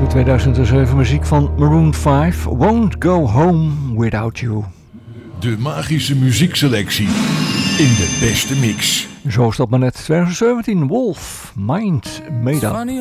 De 2007 muziek van Maroon 5, Won't Go Home Without You. De magische muziekselectie in de beste mix. Zo is dat maar net 2017, Wolf, Mind Made Up.